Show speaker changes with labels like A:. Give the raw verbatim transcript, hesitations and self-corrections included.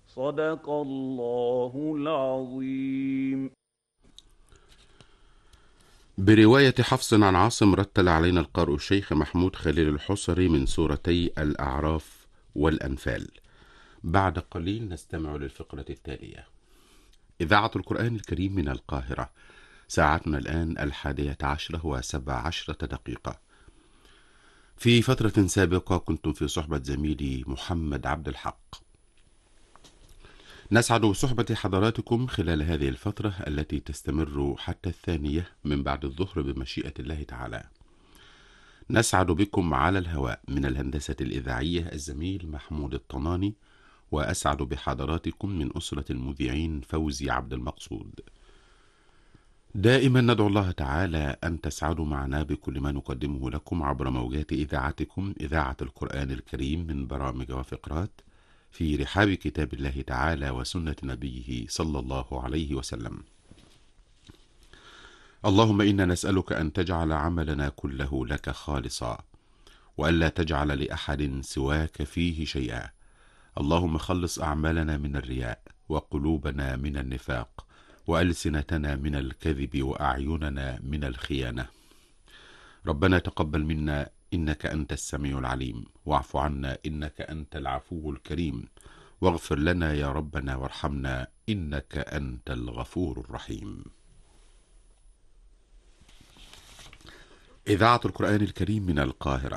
A: صدق الله العظيم.
B: برواية حفص عن عاصم رتل علينا القارئ الشيخ محمود خليل الحصري من سورتي الأعراف والأنفال. بعد قليل نستمع للفقرة التالية. إذاعة القرآن الكريم من القاهرة. ساعتنا الآن الحادية عشرة وسبع عشرة دقيقة. في فترة سابقة كنتم في صحبة زميلي محمد عبد الحق. نسعد بصحبة حضراتكم خلال هذه الفترة التي تستمر حتى الثانية من بعد الظهر بمشيئة الله تعالى. نسعد بكم على الهواء من الهندسة الإذاعية الزميل محمود الطناني، وأسعد بحضراتكم من أسرة المذيعين فوزي عبد المقصود. دائما ندعو الله تعالى أن تسعدوا معنا بكل ما نقدمه لكم عبر موجات إذاعتكم إذاعة القرآن الكريم من برامج وفقرات في رحاب كتاب الله تعالى وسنة نبيه صلى الله عليه وسلم. اللهم إنا نسألك أن تجعل عملنا كله لك خالصا، وألا تجعل لأحد سواك فيه شيئا. اللهم خلص أعمالنا من الرياء، وقلوبنا من النفاق، وألسنتنا من الكذب، وأعيننا من الخيانة. ربنا تقبل منا إنك أنت السميع العليم، واعف عنا إنك أنت العفو الكريم، واغفر لنا يا ربنا وارحمنا إنك أنت الغفور الرحيم. إذاعة القرآن الكريم من القاهرة.